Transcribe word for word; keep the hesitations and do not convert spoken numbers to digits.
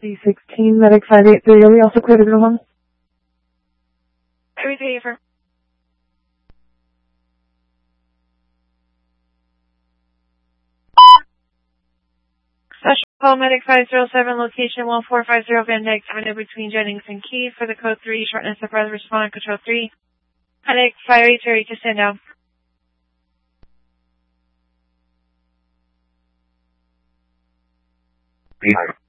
C sixteen, Medic five eight three, are we also clear to go home? three three for. Special call Medic five zero seven, location one four five zero Van Dyke Avenue between Jennings and Key for the code three, shortness of breath, respond control three. Medic five eight three to stand down. Behind.